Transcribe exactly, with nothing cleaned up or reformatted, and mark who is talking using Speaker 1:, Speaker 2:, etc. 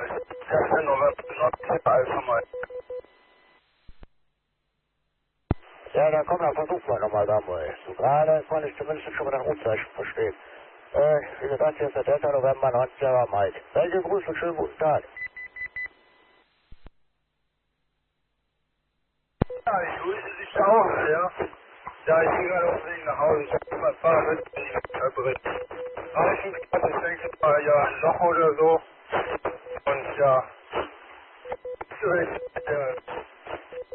Speaker 1: erster November, Alpha Mike.
Speaker 2: Ja, dann komm, dann versuchen wir nochmal da mal. So gerade kann ich zumindest schon mal dein Rufzeichen verstehen. Äh, wie gesagt, hier ist der dritter November, neun Sierra Mike. Welche Grüße und schönen guten Tag.
Speaker 1: Ja, ich grüße dich auch, ja. Ja, ich bin gerade auf dem Weg nach Hause. Ich habe mein Fahrrad verbrennt. Reichen, ich denke mal, ja, ein Loch oder so. Und ja,